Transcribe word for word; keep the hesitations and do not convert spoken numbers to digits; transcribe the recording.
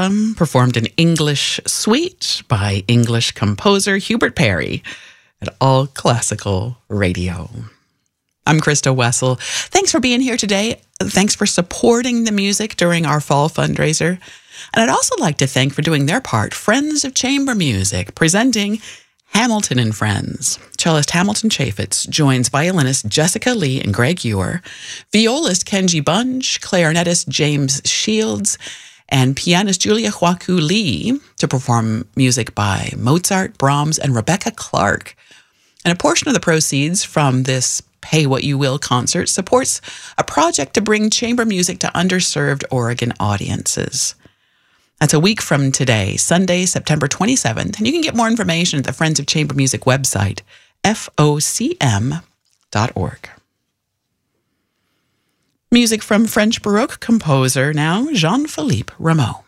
Anthem, performed in English Suite by English composer Hubert Parry at All Classical Radio. I'm Krista Wessel. Thanks for being here today. Thanks for supporting the music during our fall fundraiser. And I'd also like to thank for doing their part Friends of Chamber Music, presenting Hamilton and Friends. Cellist Hamilton Chaffetz joins violinist Jessica Lee and Greg Ewer, violist Kenji Bunch, clarinetist James Shields, and pianist Julia Huaku Lee to perform music by Mozart, Brahms, and Rebecca Clark. And a portion of the proceeds from this Pay What You Will concert supports a project to bring chamber music to underserved Oregon audiences. That's a week from today, Sunday, September twenty-seventh, and you can get more information at the Friends of Chamber Music website, F O C M dot org. Music from French Baroque composer now, Jean-Philippe Rameau.